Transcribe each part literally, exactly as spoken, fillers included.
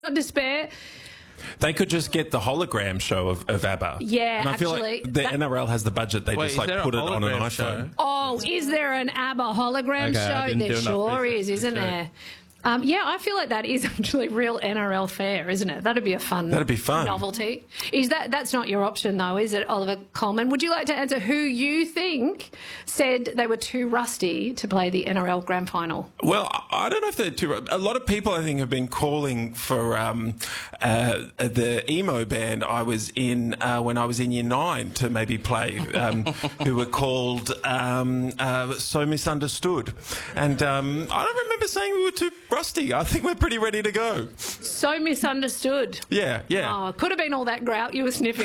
Not despair. They could just get the hologram show of, of ABBA. Yeah, and I feel actually, like the that- N R L has the budget. They Wait, just is like there a put it on an hologram iPhone. show? Oh, is there an ABBA hologram Okay, I show? didn't There do enough sure research is, isn't to check. there? Um, yeah, I feel like that is actually real N R L fare, isn't it? That'd be a fun That'd be fun. novelty. Is that that's not your option though, is it, Oliver Coleman? Would you like to answer who you think said they were too rusty to play the N R L Grand Final? Well, I don't know if they're too. A lot of people, I think, have been calling for um, uh, the emo band I was in uh, when I was in year nine to maybe play, um, who were called um, uh, So Misunderstood. And um, I don't remember saying we were too rusty. I think we're pretty ready to go. So Misunderstood. Yeah, yeah. Oh, it could have been all that grout you were sniffing.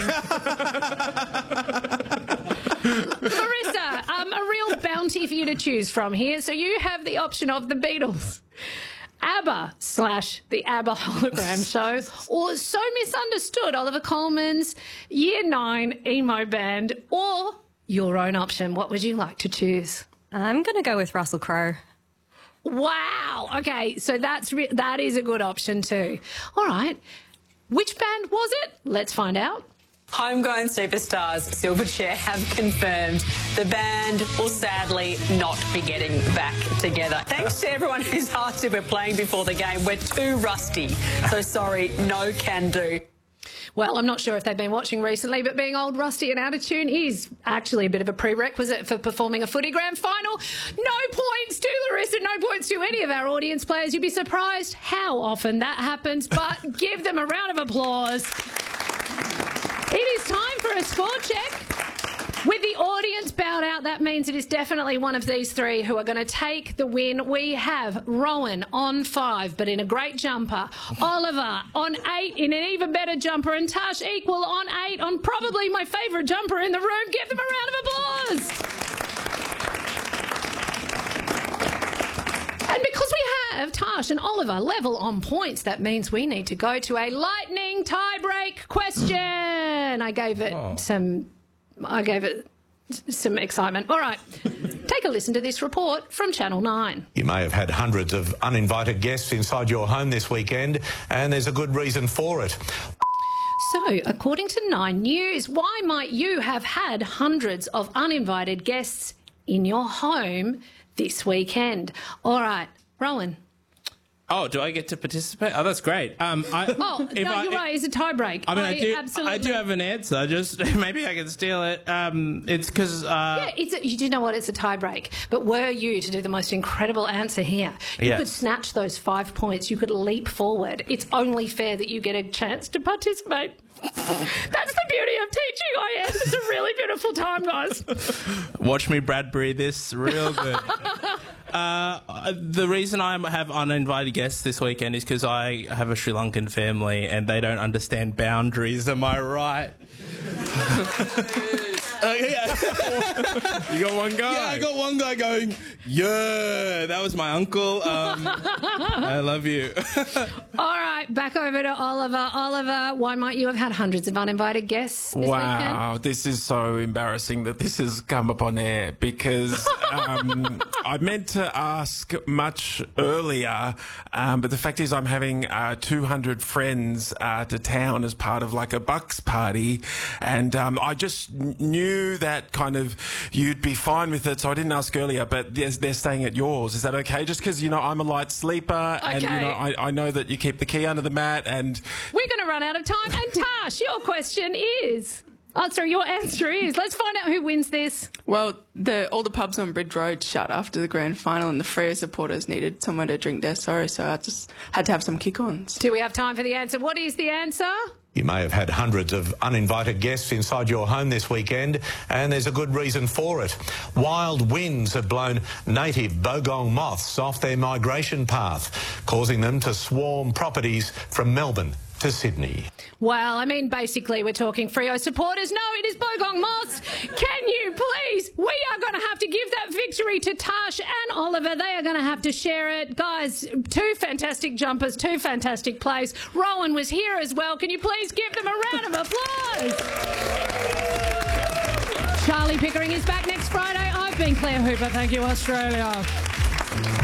Marissa, um, a real bounty for you to choose from here. So you have the option of the Beatles, ABBA slash the ABBA hologram show, or So Misunderstood, Oliver Coleman's Year nine emo band, or your own option. What would you like to choose? I'm going to go with Russell Crowe. Wow. Okay, so that's re- that is a good option too. All right. Which band was it? Let's find out. Homegrown superstars Silverchair have confirmed the band will sadly not be getting back together. Thanks to everyone whose hearts were playing before the game. We're too rusty. So sorry, no can do. Well, I'm not sure if they've been watching recently, but being old, rusty and out of tune is actually a bit of a prerequisite for performing a footy grand final. No points to Larissa, no points to any of our audience players. You'd be surprised how often that happens, but give them a round of applause. It is time for a score check. With the audience bowed out, that means it is definitely one of these three who are going to take the win. We have Rowan on five, but in a great jumper. Oliver on eight in an even better jumper. And Tash equal on eight on probably my favourite jumper in the room. Give them a round of applause. And because we have Tash and Oliver level on points, that means we need to go to a lightning tie-break question. I gave it oh. some... I gave it some excitement. All right, take a listen to this report from Channel nine. You may have had hundreds of uninvited guests inside your home this weekend, and there's a good reason for it. So, according to Nine News, why might you have had hundreds of uninvited guests in your home this weekend? All right, Rowan. Oh, do I get to participate? Oh, that's great. Um, I, oh, no, I, you're right. It's a tie break. I mean, I, I do. absolutely... I do have an answer. Just maybe I can steal it. Um, it's because. Uh, yeah, it's a, you do know what? It's a tie break. But were you to do the most incredible answer here, you yes. could snatch those five points. You could leap forward. It's only fair that you get a chance to participate. That's the beauty of teaching I S. It's a really beautiful time, guys. Watch me Bradbury this real good. Uh, the reason I have uninvited guests this weekend is because I have a Sri Lankan family and they don't understand boundaries. Am I right? Uh, yeah. You got one guy? Yeah, I got one guy going, yeah, that was my uncle. Um, I love you. All right, back over to Oliver. Oliver, why might you have had hundreds of uninvited guests this Wow, weekend? this is so embarrassing that this has come up on air because um, I meant to ask much earlier, um, but the fact is I'm having uh, two hundred friends uh, to town as part of like a Bucks party, and um, I just knew that kind of you'd be fine with it, so I didn't ask earlier, but they're, they're staying at yours. Is that okay? Just because, you know, I'm a light sleeper okay. and, you know, I, I know that you keep the key under the mat and... We're going to run out of time. And Tash, your question is... Oh, sorry, your answer is... Let's find out who wins this. Well, the all the pubs on Bridge Road shut after the grand final and the Freo supporters needed somewhere to drink their sorrow, so I just had to have some kick-ons. Do we have time for the answer? What is the answer? You may have had hundreds of uninvited guests inside your home this weekend, and there's a good reason for it. Wild winds have blown native bogong moths off their migration path, causing them to swarm properties from Melbourne to Sydney. Well, I mean, basically, we're talking Freo supporters. No, it is bogong moths. Can you please? We are going to have to give that victory to Tash and Oliver. They are going to have to share it. Guys, two fantastic jumpers, two fantastic plays. Rowan was here as well. Can you please give them a round of applause? Charlie Pickering is back next Friday. I've been Claire Hooper. Thank you, Australia.